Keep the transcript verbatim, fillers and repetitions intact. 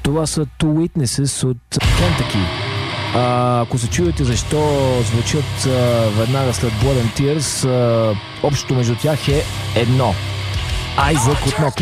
Това са Two Witnesses от Kentucky. А, ако се чуете защо звучат а, веднага след Blood and Tears, а, общото между тях е едно. Айзък от Nokia.